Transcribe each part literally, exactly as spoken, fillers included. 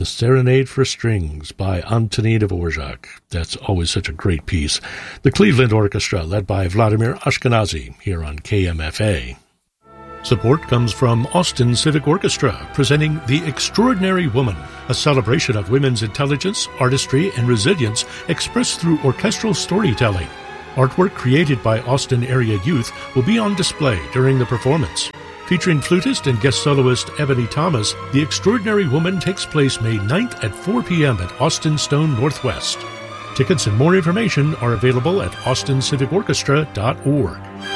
The Serenade for Strings by Antonín Dvorak. That's always such a great piece. The Cleveland Orchestra, led by Vladimir Ashkenazy, here on K M F A. Support comes from Austin Civic Orchestra, presenting The Extraordinary Woman, a celebration of women's intelligence, artistry, and resilience expressed through orchestral storytelling. Artwork created by Austin area youth will be on display during the performance. Featuring flutist and guest soloist Ebony Thomas, The Extraordinary Woman takes place May ninth at four p.m. at Austin Stone Northwest. Tickets and more information are available at austin civic orchestra dot org.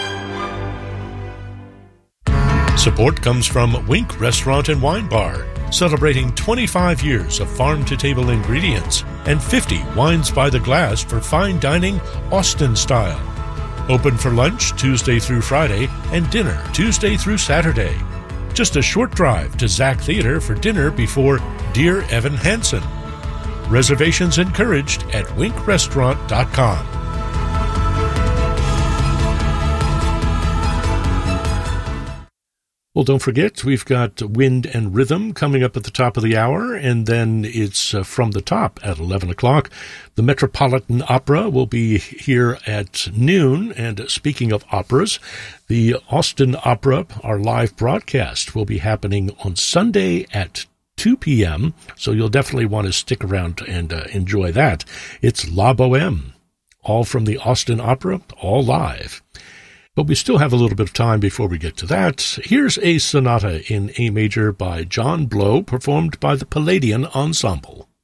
Support comes from Wink Restaurant and Wine Bar, celebrating twenty-five years of farm-to-table ingredients and fifty wines by the glass for fine dining Austin style. Open for lunch Tuesday through Friday and dinner Tuesday through Saturday. Just a short drive to Zach Theater for dinner before Dear Evan Hansen. Reservations encouraged at wink restaurant dot com. Well, don't forget, we've got Wind and Rhythm coming up at the top of the hour, and then it's uh, From the Top at eleven o'clock. The Metropolitan Opera will be here at noon, and speaking of operas, the Austin Opera, our live broadcast, will be happening on Sunday at two p.m., so you'll definitely want to stick around and uh, enjoy that. It's La Boheme, all from the Austin Opera, all live. But we still have a little bit of time before we get to that. Here's a sonata in A major by John Blow, performed by the Palladian Ensemble.